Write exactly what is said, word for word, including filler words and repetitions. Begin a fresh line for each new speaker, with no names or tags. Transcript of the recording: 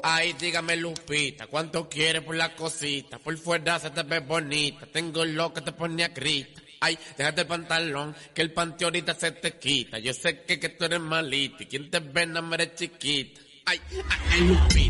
Ay, dígame Lupita, ¿cuánto quieres por la cosita? Por fuera se te ve bonita, tengo lo que te pone a grita. Ay, déjate el pantalón, que el panty ahorita se te quita. Yo sé que, que tú eres malita y quien te ve no me eres chiquita. Ay, ay, ay, Lupita.